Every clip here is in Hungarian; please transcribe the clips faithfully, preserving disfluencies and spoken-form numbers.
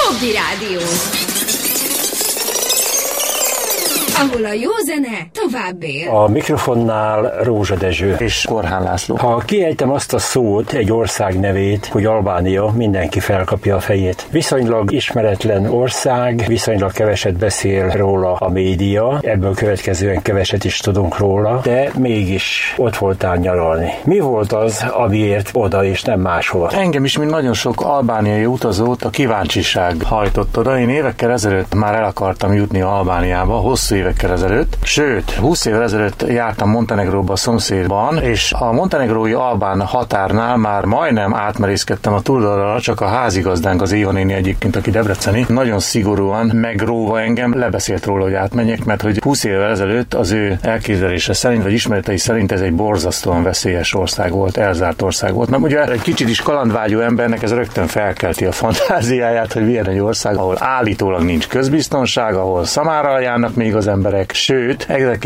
Hobby Rádió, ahol a jó zene tovább él. A mikrofonnál Rózsa Dezső és Korhán László. Ha kiejtem azt a szót, egy ország nevét, hogy Albánia, mindenki felkapja a fejét. Viszonylag ismeretlen ország, viszonylag keveset beszél róla a média, ebből következően keveset is tudunk róla, de mégis ott voltál nyaralni. Mi volt az, amiért oda és nem máshova? Engem is, mint nagyon sok albániai utazót, a kíváncsiság hajtott oda. Én évekkel ezelőtt már el akartam jutni Albániába, hosszú évekkel ezelőtt. Sőt, húsz évvel ezelőtt jártam Montenegróba, a szomszédban, és a montenegrói albán határnál már majdnem átmerészkedtem a túloldalra, csak a házigazdánk, az Éva néni egyébként, aki debreceni, nagyon szigorúan megróva engem, lebeszélt róla, hogy átmenjek, mert hogy húsz évvel ezelőtt az ő elképzelése szerint, vagy ismeretei szerint ez egy borzasztóan veszélyes ország volt, elzárt ország volt. Nem, ugye egy kicsit is kalandvágyó embernek ez rögtön felkelti a fantáziáját, hogy milyen egy ország, ahol állítólag nincs közbiztonság, ahol szamárral járnak még az emberek, sőt,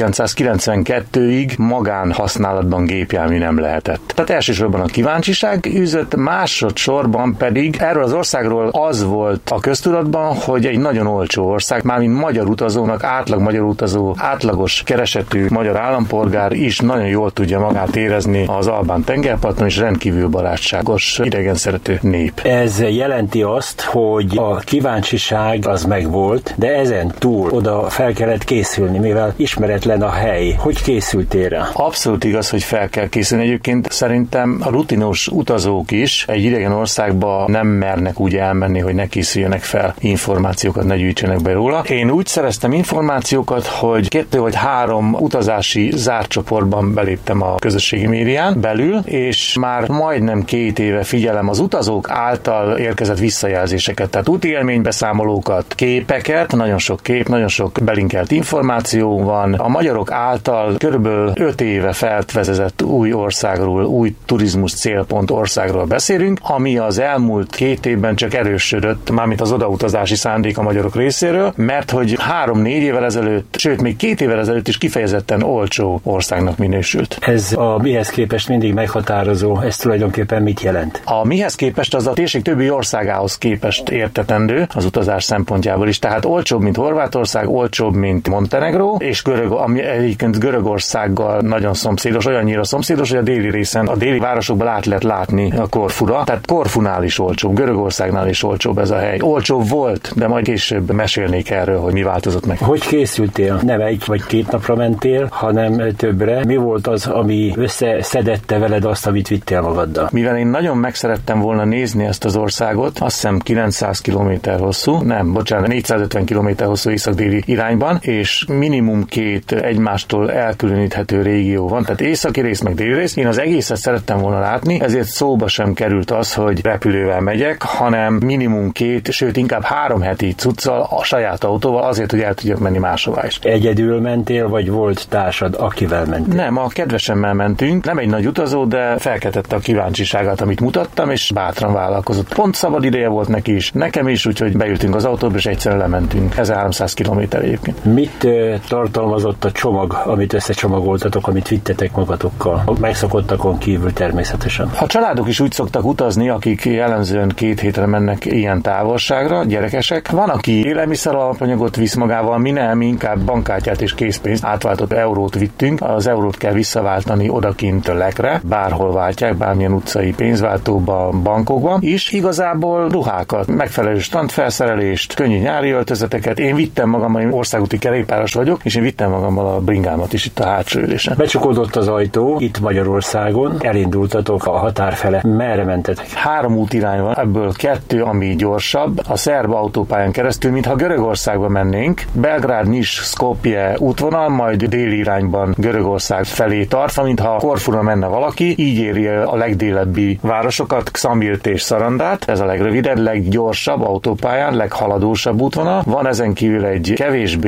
ezerkilencszázkilencvenkettőig magánhasználatban gépjármű nem lehetett. Tehát elsősorban a kíváncsiság űzött, másodszorban pedig erről az országról az volt a köztudatban, hogy egy nagyon olcsó ország, mármint magyar utazónak, átlag magyar utazó, átlagos keresetű magyar állampolgár is nagyon jól tudja magát érezni az albán tengerparton, és rendkívül barátságos, idegen szerető nép. Ez jelenti azt, hogy a kíváncsiság az megvolt, de ezen túl oda fel kellett készülni, mivel ismeretlen a hely. Hogy készültél rá? Abszolút igaz, hogy fel kell készülni. Egyébként szerintem a rutinos utazók is egy idegen országba nem mernek úgy elmenni, hogy ne készüljenek fel, információkat ne gyűjtsenek be róla. Én úgy szereztem információkat, hogy kettő vagy három utazási zárt csoportban beléptem a közösségi médián belül, és már majdnem két éve figyelem az utazók által érkezett visszajelzéseket, tehát úti élménybeszámolókat, képeket, nagyon sok kép, nagyon sok belinkelt információ van. A magyarok által körülbelül öt éve feltvezezett új országról, új turizmus célpont országról beszélünk, ami az elmúlt két évben csak erősödött, mármint az odautazási szándék a magyarok részéről, mert hogy három-négy évvel ezelőtt, sőt még két évvel ezelőtt is kifejezetten olcsó országnak minősült. Ez a mihez képest mindig meghatározó, ez tulajdonképpen mit jelent? A mihez képest az a térség többi országához képest értetendő az utazás szempontjából is, tehát olcsóbb, mint Horvátország, olcsóbb, mint Montenegró, és Görög, ami egyébként Görögországgal nagyon szomszédos, olyannyira szomszédos, hogy a déli részen, a déli városokban át lehet látni a Korfura, tehát Korfunál is olcsóbb, Görögországnál is olcsóbb ez a hely. Olcsóbb volt, de majd később mesélnék erről, hogy mi változott meg. Hogy készültél? Nem egy vagy két napra mentél, hanem többre. Mi volt az, ami összeszedette veled azt, amit vittél magaddal? Mivel én nagyon meg szerettem volna nézni ezt az országot, azt hiszem kilencszáz kilométer hosszú, nem, bocsánat, négyszázötven kilométer hosszú észak-déli irányban, és minimum két egymástól elkülöníthető régió van, tehát északi rész meg déli rész. Én az egészet szerettem volna látni, ezért szóba sem került az, hogy repülővel megyek, hanem minimum két, sőt inkább három heti cuccal, a saját autóval, azért, hogy el tudjak menni máshová is. Egyedül mentél, vagy volt társad, akivel mentél? Nem, a kedvesemmel mentünk, nem egy nagy utazó, de felkeltette a kíváncsiságát, amit mutattam, és bátran vállalkozott. Pont szabad ideje volt neki is, nekem is, úgyhogy beültünk az autóba, és egyszerűen lementünk. ezerháromszáz kilométer egyébként. Mit uh, tartalmazott a csomag, amit összecsomagoltatok, amit vittetek magatokkal? Megszokottakon kívül természetesen. A családok is úgy szoktak utazni, akik jellemzően két hétre mennek ilyen távolságra, gyerekesek. Van, aki élelmiszer alapanyagot visz magával, mi nem, inkább bankkártyát és készpénzt, átváltott eurót vittünk. Az eurót kell visszaváltani odakint lekre, bárhol váltják, bármilyen utcai pénzváltóba, bankokban, és igazából ruhákat, megfelelő standfelszerelést, könnyű nyári öltözeteket. Én vittem magammal, én országúti kerékpáros vagyok, és én vittem magammal a bringámat is itt a hátsó ülésen. Becsukódott az ajtó itt Magyarországon, elindultatok a határ fele. Merre mentetek? Három útirány van, ebből kettő, ami gyorsabb, a szerb autópályán keresztül, mintha Görögországba mennénk. Belgrád, Nis, Skopje útvonal, majd déli irányban Görögország felé tartva, mintha Korfura menne valaki, így éri a legdélebbi városokat, Xamirt és Szarandát, ez a legrövidebb, leggyorsabb autópályán, leghaladósabb útvonal. Van ezen kívül egy kevésbé gyors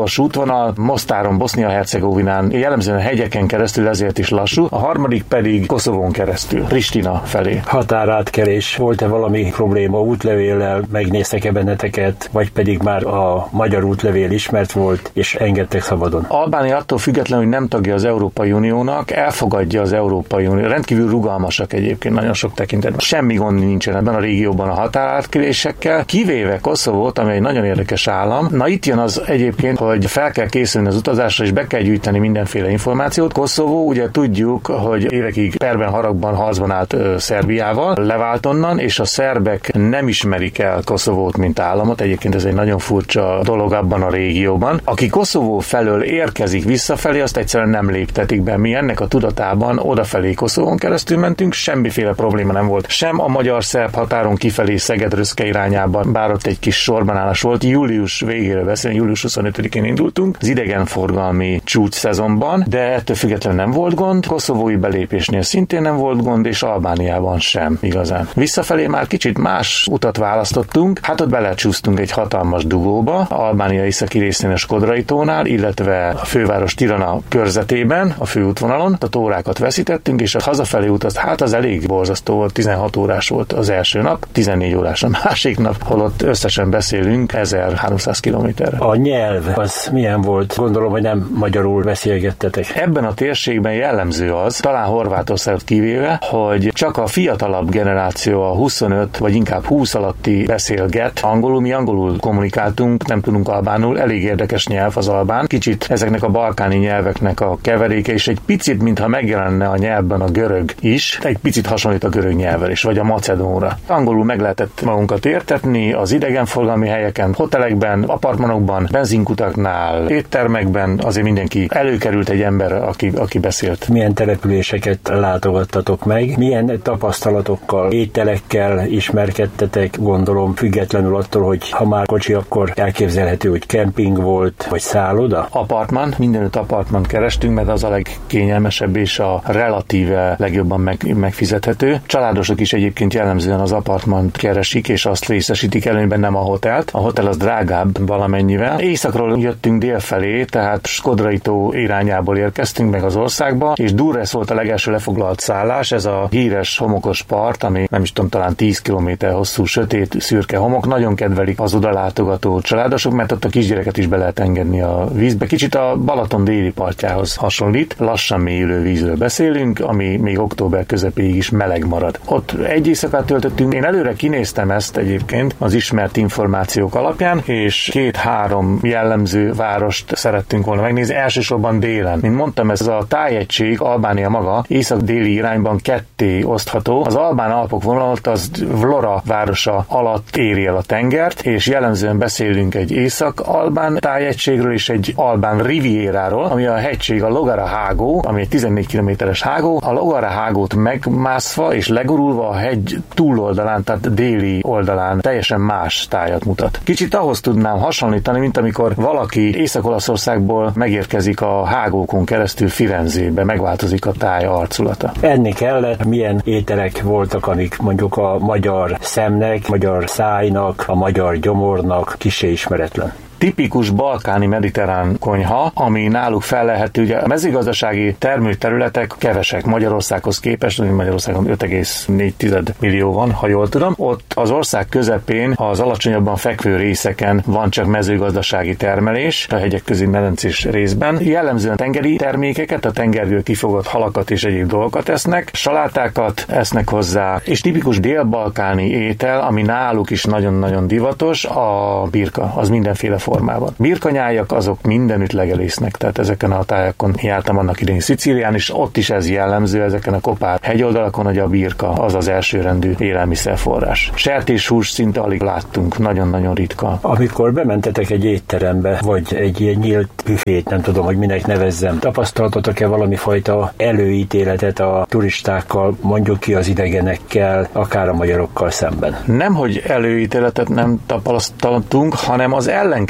vasútvonal, Mosztáron, Bosznia-Hercegovinán, jellemzően hegyeken keresztül, ezért is lassú, a harmadik pedig Koszovón keresztül, Pristina felé. Határátkelés, volt-e valami probléma útlevéllel, megnéztek-e benneteket, vagy pedig már a magyar útlevél ismert volt, és engedtek szabadon? Albánia attól függetlenül, hogy nem tagja az Európai Uniónak, elfogadja az Európai Unió. Rendkívül rugalmasak egyébként nagyon sok tekintetben. Semmi gond nincsen ebben a régióban a határátkelésekkel, kivéve Koszovót, ami egy nagyon érdekes állam. Na itt jön az egyébként, hogy fel kell készülni az utazásra, és be kell gyűjteni mindenféle információt. Koszovó, ugye tudjuk, hogy évekig perben, haragban, harcban állt ö, Szerbiával, levált onnan, és a szerbek nem ismerik el Koszovót, mint államot. Egyébként ez egy nagyon furcsa dolog abban a régióban. Aki Koszovó felől érkezik visszafelé, azt egyszerűen nem léptetik be. Mi ennek a tudatában odafelé Koszovón keresztül mentünk, semmiféle probléma nem volt. Sem a magyar-szerb határon kifelé Szeged-Röszke irányában, bár ott egy kis sorbanállás volt. Július végére beszélünk, július huszonötödikén indultunk az idegenforgalmi csúcs szezonban, de ettől függetlenül nem volt gond. Koszovói belépésnél szintén nem volt gond, és Albániában sem igazán. Visszafelé már kicsit más utat választottunk, hát ott belecsúsztunk egy hatalmas dugóba, Albánia északi részén a Skodrai tónál, illetve a főváros Tirana körzetében, a főútvonalon, a órákat veszítettünk, és a hazafelé utaz, hát az elég borzasztó volt, tizenhat órás volt az első nap, tizennégy órás a másik nap, holott összesen beszélünk ezerháromszáz kilométerre. A nyelv az milyen volt? Gondolom, hogy nem magyarul beszélgettetek. Ebben a térségben jellemző az, talán Horvátországot kivéve, hogy csak a fiatalabb generáció, a huszonöt vagy inkább húsz alatti beszélget angolul, mi angolul kommunikáltunk, nem tudunk albánul, elég érdekes nyelv az albán. Kicsit ezeknek a balkáni nyelveknek a keveréke, és egy picit, mintha megjelenne a nyelvben a görög is, egy picit hasonlít a görög nyelvvel is, vagy a macedónra. Angolul meg lehetett magunkat értetni az idegenforgalmi helyeken, hotelekben, apartmanokban, benzinkutaknál, éttermekben, azért mindenki előkerült egy ember, aki, aki beszélt. Milyen településeket látogattatok meg? Milyen tapasztalatokkal, ételekkel ismerkedtetek, gondolom, függetlenül attól, hogy ha már kocsi, akkor elképzelhető, hogy kemping volt, vagy szálloda? Apartman, mindenütt apartmant kerestünk, mert az a legkényelmesebb és a relatíve legjobban meg, megfizethető. Családosok is egyébként jellemzően az apartmant keresik, és azt részesítik előnyben, nem a hotelt. A hotel az drágább valamennyivel. Északról jöttünk dél felé, tehát Skodrai tó irányából érkeztünk meg az országba, és Durrës volt a legelső lefoglalt szállás, ez a híres homokos part, ami nem is tudom, talán tíz kilométer hosszú, sötét, szürke homok. Nagyon kedvelik az oda látogató családosok, mert ott a kisgyereket is be lehet engedni a vízbe. Kicsit a Balaton déli partjához hasonlít. Lassan mélyülő vízről beszélünk, ami még október közepéig is meleg marad. Ott egy éjszakát töltöttünk. Én előre kinéztem ezt egyébként az ismert információk alapján, és két-három jellemző várost szerettünk volna megnézni, elsősorban délen. Mint mondtam, ez a tájegység, Albánia maga észak-déli irányban ketté osztható. Az albán Alpok vonalat az Vlora városa alatt éri el a tengert, és jellemzően beszélünk egy észak-albán tájegységről és egy albán rivieráról, ami a hegység, a Logara hágó, ami egy tizennégy kilométeres hágó. A Logara hágót megmászva és legurulva a hegy túloldalán, tehát déli oldalán teljesen más tájat mutat. Kicsit ahhoz tudnám hasonlítani, mint amikor valaki Észak-Olaszországból megérkezik a hágókon keresztül Firenzébe, megváltozik a táj arculata. Enni kellett, milyen ételek voltak, amik mondjuk a magyar szemnek, magyar szájnak, a magyar gyomornak kissé ismeretlen? Tipikus balkáni mediterrán konyha, ami náluk fellelhető, ugye a mezőgazdasági termőterületek kevesek Magyarországhoz képest, Magyarországon öt egész négy millió van, ha jól tudom. Ott az ország közepén, az alacsonyabban fekvő részeken van csak mezőgazdasági termelés, a hegyek közé medencés részben. Jellemzően tengeri termékeket, a tengerből kifogott halakat és egyéb dolgokat esznek, salátákat esznek hozzá, és tipikus dél-balkáni étel, ami náluk is nagyon-nagyon divatos, a birka, az mindenféle formában. Birkanyájak azok mindenütt legelésznek, tehát ezeken a tájakon jártam annak idején Szicílián, és ott is ez jellemző, ezeken a kopár hegyoldalakon, hogy a birka az az elsőrendű élelmiszerforrás. Sertéshús szinte alig láttunk, nagyon-nagyon ritka. Amikor bementetek egy étterembe, vagy egy ilyen nyílt büfét, nem tudom, hogy minek nevezzem, tapasztaltatok-e valami fajta előítéletet a turistákkal, mondjuk ki az idegenekkel, akár a magyarokkal szemben? Nem, hogy előítéletet nem tapasztaltunk, hanem az ellenkező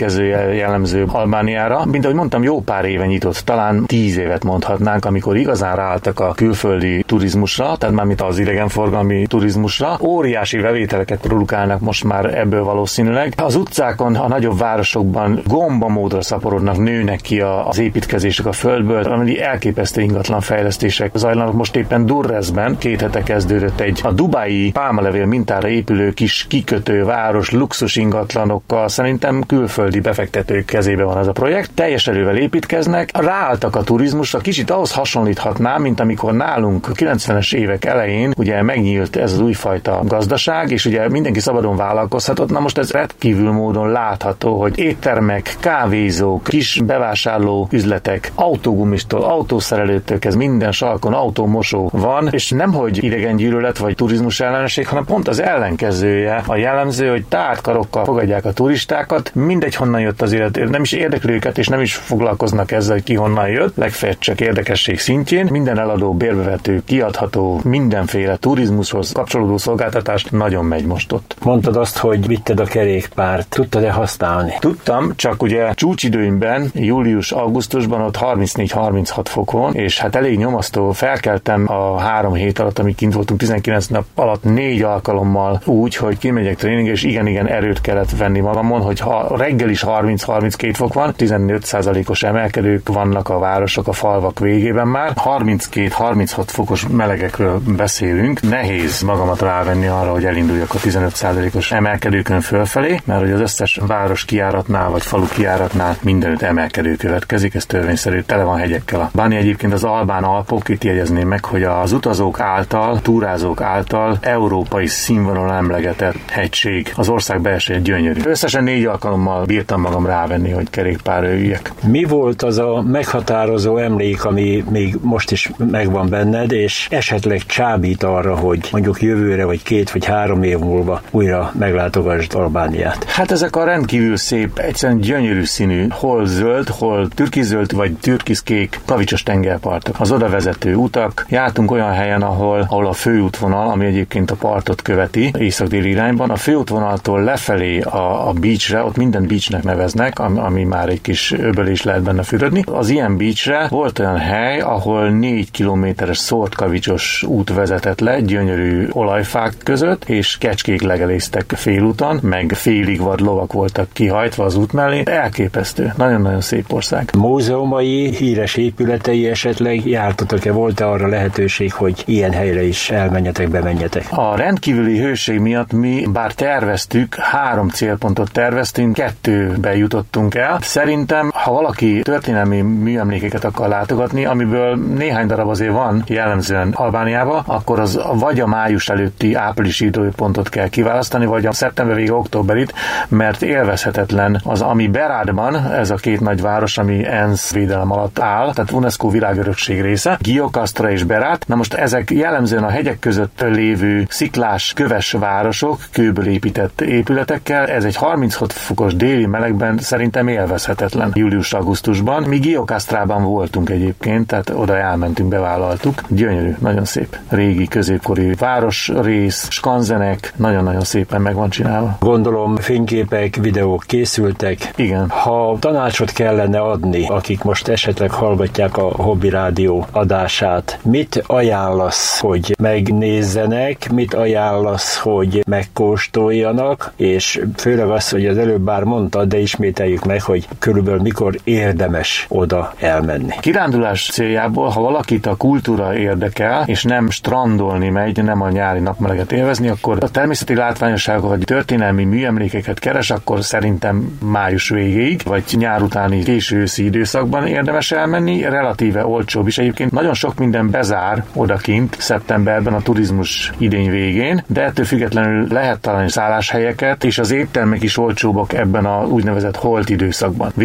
következő jellemző Albániára. Mint ahogy mondtam, jó pár éve nyitott, talán tíz évet mondhatnánk, amikor igazán ráálltak a külföldi turizmusra, tehát mármint az idegenforgalmi turizmusra. Óriási bevételeket produkálnak most már ebből valószínűleg. Az utcákon, a nagyobb városokban gombamódra szaporodnak, nőnek ki az építkezések a földből, ami elképesztő ingatlan fejlesztések zajlanak. Most éppen Durrezben két hete kezdődött egy a dubái pálmalevél mintára épülő kis kikötő város luxus ingatlanokkal. Szerintem külföldi befektetők kezébe van ez a projekt. Teljes erővel építkeznek, ráálltak a turizmusra, kicsit ahhoz hasonlíthatnám, mint amikor nálunk a kilencvenes évek elején ugye megnyílt ez az újfajta gazdaság, és ugye mindenki szabadon vállalkozhatott. Na most ez rendkívül módon látható, hogy éttermek, kávézók, kis bevásárló üzletek, autógumistól, autószerelőtől ez minden sarkon autómosó van, és nemhogy idegengyűlölet vagy turizmus ellenesség, hanem pont az ellenkezője a jellemző, hogy tárt karokkal fogadják a turistákat, mindegy honnan jött az élet, nem is érdekli őket, és nem is foglalkoznak ezzel, hogy ki honnan jött, legfeljebb csak érdekesség szintjén. Minden eladó, bérbevető, kiadható, mindenféle turizmushoz kapcsolódó szolgáltatást nagyon megy most ott. Mondtad azt, hogy vitted a kerékpárt. Tudtad-e használni? Tudtam, csak ugye csúcsidőimben, július-augusztusban ott harmincnégy harminchat fokon, és hát elég nyomasztó. Felkeltem a három hét alatt, amíg kint voltunk tizenkilenc nap alatt négy alkalommal úgy, hogy kimegyek tréningre, és igen-igen erőt kellett venni magamon, hogy ha reggel is harminc-harminckét fok van, tizenöt százalékos emelkedők vannak a városok, a falvak végében már. harminckét-harminchat fokos melegekről beszélünk. Nehéz magamat rávenni arra, hogy elinduljak a tizenöt százalékos emelkedőkön fölfelé, mert hogy az összes város kijáratnál vagy falu kijáratnál mindenütt emelkedő következik, ez törvényszerű, tele van hegyekkel. A Báni egyébként az albán Alpok, itt jegyezném meg, hogy az utazók által, túrázók által európai színvonalon emlegetett hegység. Az ország belseje gyönyörű. Összesen négy alkalommal bírtam magam rávenni, hogy kerékpárra üljek. Mi volt az a meghatározó emlék, ami még most is megvan benned, és esetleg csábít arra, hogy mondjuk jövőre, vagy két, vagy három év múlva újra meglátogasd Albániát? Hát ezek a rendkívül szép, egyszerűen gyönyörű színű, hol zöld, hol türkizöld, vagy türkiszkék kavicsos tengerpartok. Az oda vezető utak. Jártunk olyan helyen, ahol, ahol a főútvonal, ami egyébként a partot követi, észak-déli irányban, a főútvonaltól lefelé a, a beachre, ott minden beachnek neveznek, ami, ami már egy kis öbölés lehet benne fürödni. Az ilyen beachre volt olyan hely, ahol négy kilométeres szórt kavicsos út vezetett le, gyönyörű olajfák között, és kecskék legeléztek félúton, meg félig vad lovak voltak kihajtva az út mellé. Elképesztő. Nagyon-nagyon szép ország. Múzeumai, híres épületei esetleg jártatok-e? Volt-e arra lehetőség, hogy ilyen helyre is elmenjetek, bemenjetek? A rendkívüli hőség miatt mi, bár terveztük, három célpontot terveztünk, kettőbe jutottunk el. Szerintem, ha valaki történelmi műemlékeket akar látogatni, amiből néhány darab azért van jellemzően Albániába, akkor az vagy a május előtti áprilisi időpontot kell kiválasztani, vagy a szeptember vége októberit, mert élvezhetetlen az, ami Berádban, ez a két nagy város, ami ENSZ védelem alatt áll, tehát UNESCO világörökség része, Giokasztra és Berád. Na most ezek jellemzően a hegyek között lévő sziklás, köves városok, kőből épített épületekkel, ez egy harminchat fokos déli melegben szerintem élvezhetetlen július-augusztusban. Mi Giokasztrában voltunk egyébként, tehát oda elmentünk, bevállaltuk. Gyönyörű, nagyon szép. Régi, középkori városrész, skanzenek, nagyon-nagyon szépen meg van csinálva. Gondolom fényképek, videók készültek. Igen. Ha tanácsot kellene adni, akik most esetleg hallgatják a Hobby Rádió adását, mit ajánlasz, hogy megnézzenek, mit ajánlasz, hogy megkóstoljanak, és főleg az, hogy az előbb bár mondtad, de ismételjük meg, hogy körülbelül mikor érdemes oda elmenni. Kirándulás céljából, ha valakit a kultúra érdekel, és nem strandolni megy, nem a nyári napmeleget élvezni, akkor a természeti látványosságok vagy történelmi műemlékeket keres, akkor szerintem május végéig, vagy nyár utáni késő őszi időszakban érdemes elmenni, relatíve olcsóbb is. Egyébként nagyon sok minden bezár odakint szeptemberben a turizmus idény végén, de ettől függetlenül lehet találni szálláshelyeket, és az éttermek is olcsóbbak ebben a úgynevezett holt időszakban. Viszont ha valaki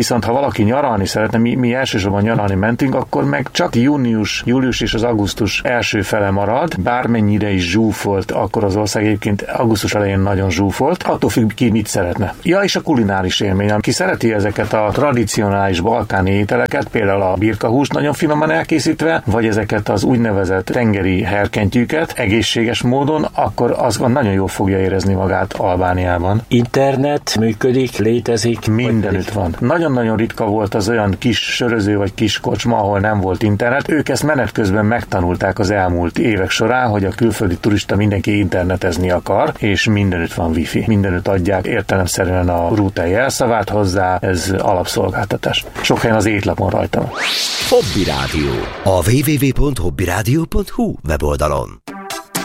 aki nyaralni szeretne, mi, mi elsősorban nyaralni mentünk, akkor meg csak június, július és az augusztus első fele marad, bármennyire is zsúfolt, akkor az ország egyébként augusztus elején nagyon zsúfolt, attól függ ki mit szeretne. Ja, és a kulináris élmény, aki szereti ezeket a tradicionális balkáni ételeket, például a birkahúst nagyon finoman elkészítve, vagy ezeket az úgynevezett tengeri herkentyűket egészséges módon, akkor az nagyon jól fogja érezni magát Albániában. Internet működik, létezik? Mindenütt van. Nagyon-nagyon ritka volt az olyan kis söröző vagy kis kocsma, ahol nem volt internet. Ők ezt menet közben megtanulták az elmúlt évek során, hogy a külföldi turista mindenki internetezni akar, és mindenütt van wifi. Mindenütt adják értelemszerűen a router jelszavát hozzá, ez alapszolgáltatás. Sok helyen az étlapon rajta van. Hobby Rádió. A double-u double-u double-u pont hobby rádió pont hu weboldalon.